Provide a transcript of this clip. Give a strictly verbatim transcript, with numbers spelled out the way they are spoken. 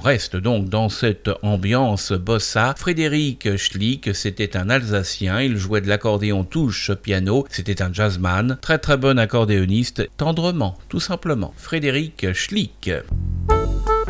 reste donc dans cette ambiance bossa. Frédéric Schlick, c'était un Alsacien, il jouait de l'accordéon touche piano, c'était un jazzman, très très bon accordéoniste, tendrement, tout simplement. Frédéric Schlick.